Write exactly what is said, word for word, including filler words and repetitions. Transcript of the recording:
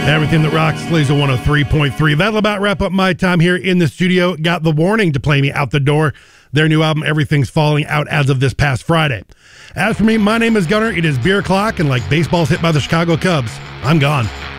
Everything that rocks, Laser one oh three point three. That'll about wrap up my time here in the studio. Got The Warning to play me out the door. Their new album, Everything's Falling Out, as of this past Friday. As for me, my name is Gunner. It is beer o'clock, and like baseball's hit by the Chicago Cubs, I'm gone.